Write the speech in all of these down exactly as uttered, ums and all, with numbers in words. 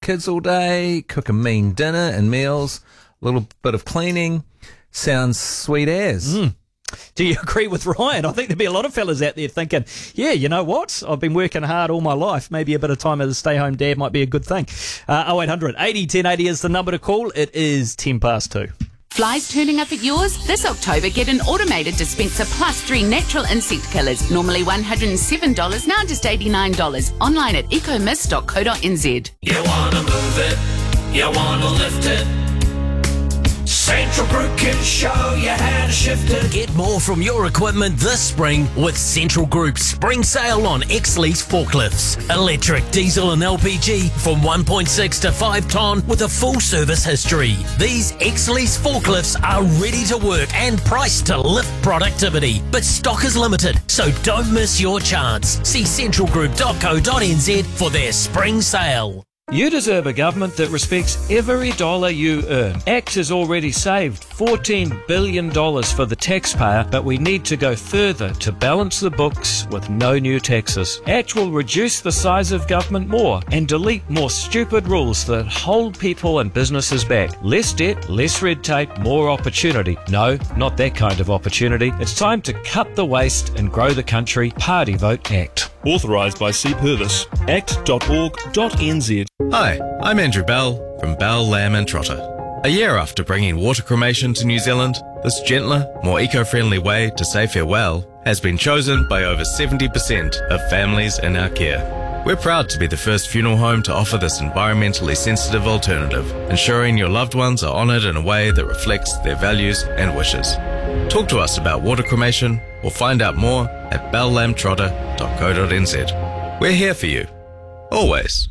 kids all day, cook a mean dinner and meals, a little bit of cleaning. Sounds sweet as. Mm. Do you agree with Ryan? I think there'd be a lot of fellas out there thinking, yeah, you know what? I've been working hard all my life. Maybe a bit of time as a stay-home dad might be a good thing. Uh, oh eight hundred eighty ten eighty is the number to call. It is ten past two. Flies turning up at yours? This October, get an automated dispenser plus three natural insect killers. Normally one hundred seven dollars, now just eighty-nine dollars. Online at ecomist dot co dot n z. You wanna move it, you wanna lift it. Central Group can show you how to shift it. Get more from your equipment this spring with Central Group's spring sale on X-Lease forklifts. Electric, diesel and L P G from one point six to five tonne with a full service history. These X-Lease forklifts are ready to work and priced to lift productivity. But stock is limited, so don't miss your chance. See central group dot co dot n z for their spring sale. You deserve a government that respects every dollar you earn. ACT has already saved fourteen billion dollars for the taxpayer, but we need to go further to balance the books with no new taxes. ACT will reduce the size of government more and delete more stupid rules that hold people and businesses back. Less debt, less red tape, more opportunity. No, not that kind of opportunity. It's time to cut the waste and grow the country. Party vote ACT. Authorised by C Purvis. act dot org dot n z. Hi, I'm Andrew Bell from Bell, Lamb and Trotter. A year after bringing water cremation to New Zealand, this gentler, more eco-friendly way to say farewell has been chosen by over seventy percent of families in our care. We're proud to be the first funeral home to offer this environmentally sensitive alternative, ensuring your loved ones are honoured in a way that reflects their values and wishes. Talk to us about water cremation or find out more at bell lamb trotter dot co dot n z. We're here for you. Always.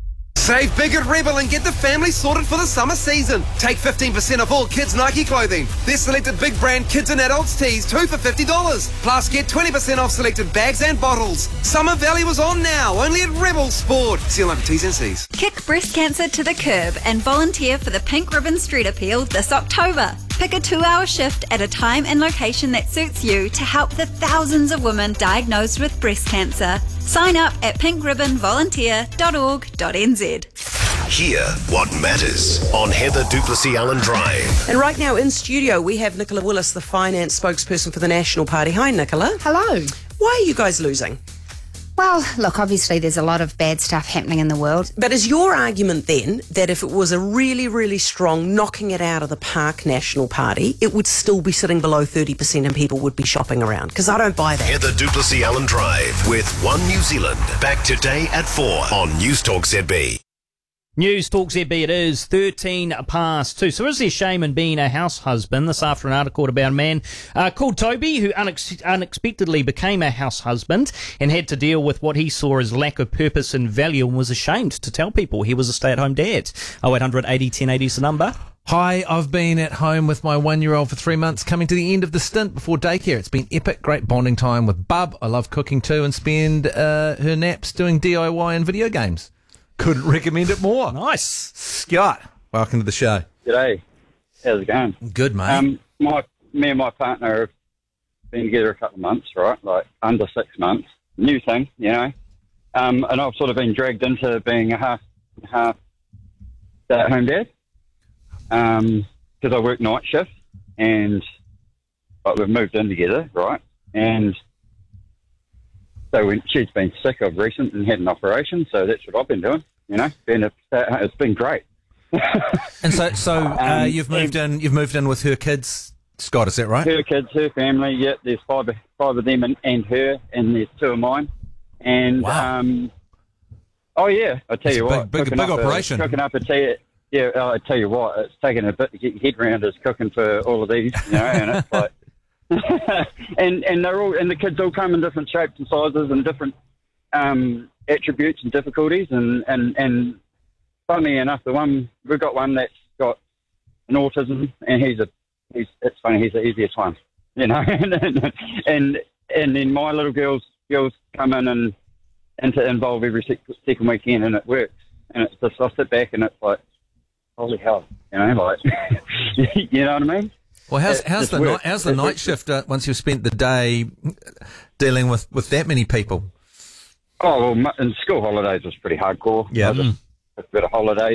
Save big at Rebel and get the family sorted for the summer season. Take fifteen percent off all kids' Nike clothing. Their selected big brand kids and adults tees, two for fifty dollars. Plus get twenty percent off selected bags and bottles. Summer Valley was on now, only at Rebel Sport. See you for T's and C's. Kick breast cancer to the curb and volunteer for the Pink Ribbon Street Appeal this October. Pick a two-hour shift at a time and location that suits you to help the thousands of women diagnosed with breast cancer. Sign up at pink ribbon volunteer dot org dot n z. Hear what matters on Heather Duplessis Allen Drive. And right now in studio we have Nicola Willis, the finance spokesperson for the National Party. Hi, Nicola. Hello. Why are you guys losing? Well, look, obviously there's a lot of bad stuff happening in the world. But is your argument then that if it was a really, really strong knocking it out of the park National Party, it would still be sitting below thirty percent and people would be shopping around? Because I don't buy that. Heather Duplessis Allen Drive with One New Zealand. Back today at four on News Talk Z B. News Talk Z B, it is thirteen past two. So is there shame in being a house husband? This after an article about a man uh, called Toby who unex- unexpectedly became a house husband and had to deal with what he saw as lack of purpose and value and was ashamed to tell people he was a stay-at-home dad. oh eight hundred eighty ten eighty is the number. Hi, I've been at home with my one-year-old for three months, coming to the end of the stint before daycare. It's been epic, great bonding time with Bub. I love cooking too and spend uh, her naps doing D I Y and video games. Couldn't recommend it more. Nice. Scott, welcome to the show. G'day. How's it going? Good, mate. Um, my, me and my partner have been together a couple of months, right? Like under six months. New thing, you know. Um, and I've sort of been dragged into being a half, half stay-at-home dad. Um, because I work night shift and like, we've moved in together, right? And so when she's been sick of recent and had an operation, so that's what I've been doing, you know. Being a, it's been great. And so, so uh, um, you've moved in. You've moved in with her kids, Scott. Is that right? Her kids, her family. Yeah, there's five, five of them and, and her, and there's two of mine. And wow. um, oh yeah, I tell it's you a what, big, big, big operation. A, cooking up a tea. Yeah, I tell you what, it's taken a bit to get your head round is cooking for all of these, you know, and it's like. and and they're all and the kids all come in different shapes and sizes and different um, attributes and difficulties and, and, and funnily enough, the one we've got one that's got an autism and he's a he's it's funny he's the easiest one, you know, and and and then my little girls girls come in and and to involve every sec- second weekend and it works and it's just I sit back and it's like holy hell, you know, like you know what I mean. Well, how's, It how's the works. night, how's the It night works. shift uh, once you've spent the day dealing with, with that many people? Oh, well, mu- in school holidays was pretty hardcore. Yeah. I just took a bit of holiday